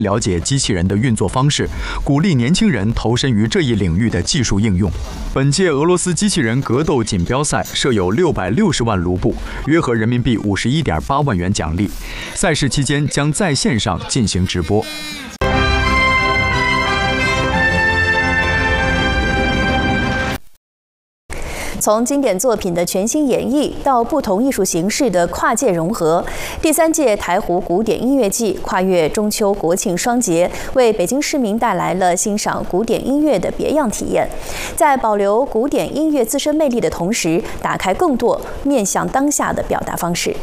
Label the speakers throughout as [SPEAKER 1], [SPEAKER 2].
[SPEAKER 1] 了解机器人的运作方式，鼓励年轻人投身于这一领域的技术应用。本届俄罗斯机器人格斗锦标赛设有660万卢布，约合人民币51.8万元奖励。赛事期间将在线上进行直播。
[SPEAKER 2] 从经典作品的全新演绎到不同艺术形式的跨界融合，第3届台湖古典音乐季跨越中秋国庆双节，为北京市民带来了欣赏古典音乐的别样体验。在保留古典音乐自身魅力的同时，打开更多面向当下的表达方式。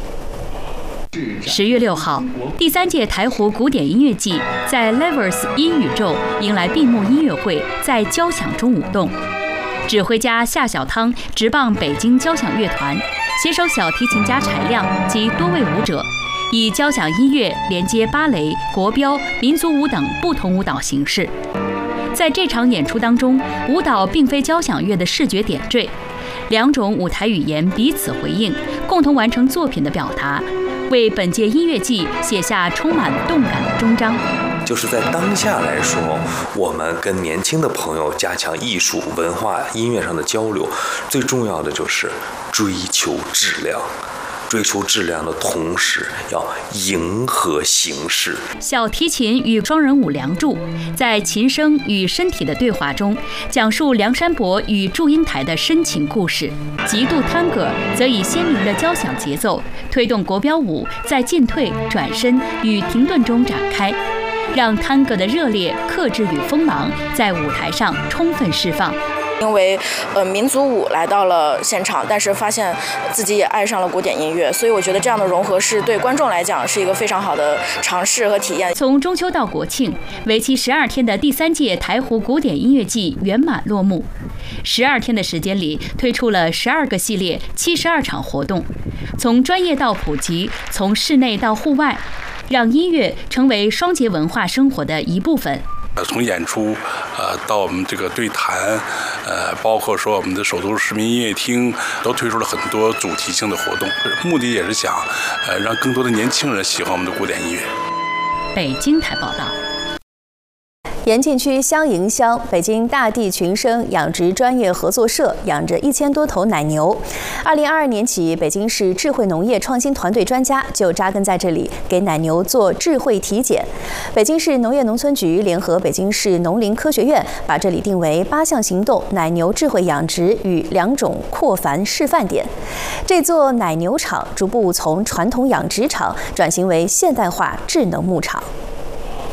[SPEAKER 3] 10月6号，第3届台湖古典音乐季在 Levers 音宇宙迎来闭幕音乐会，在交响中舞动。指挥家夏小汤执棒北京交响乐团，携手小提琴家柴亮及多位舞者，以交响音乐连接芭蕾、国标、民族舞等不同舞蹈形式。在这场演出当中，舞蹈并非交响乐的视觉点缀，2种舞台语言彼此回应，共同完成作品的表达，为本届音乐季写下充满动感的终章。
[SPEAKER 4] 就是在当下来说，我们跟年轻的朋友加强艺术、文化、音乐上的交流，最重要的就是追求质量。追求质量的同时，要迎合形式。
[SPEAKER 3] 小提琴与双人舞《梁祝》在琴声与身体的对话中，讲述梁山伯与祝英台的深情故事。极度探戈则以鲜明的交响节奏，推动国标舞在进退、转身与停顿中展开，让探戈的热烈、克制与锋芒在舞台上充分释放。
[SPEAKER 5] 因为民族舞来到了现场，但是发现自己也爱上了古典音乐，所以我觉得这样的融合是对观众来讲是一个非常好的尝试和体验。
[SPEAKER 3] 从中秋到国庆，为期12天的第3届台湖古典音乐季圆满落幕。12天的时间里，推出了12个系列、72场活动，从专业到普及，从室内到户外，让音乐成为双节文化生活的一部分。
[SPEAKER 6] 从演出，到我们这个对谈，包括说我们的首都市民音乐厅都推出了很多主题性的活动，目的也是想，让更多的年轻人喜欢我们的古典音乐。
[SPEAKER 3] 北京台报道。
[SPEAKER 2] 延庆区香迎乡北京大地群生养殖专业合作社养着1000多头奶牛。2022年起，北京市智慧农业创新团队专家就扎根在这里，给奶牛做智慧体检。北京市农业农村局联合北京市农林科学院，把这里定为8项行动奶牛智慧养殖与2种扩繁示范点。这座奶牛场逐步从传统养殖场转型为现代化智能牧场。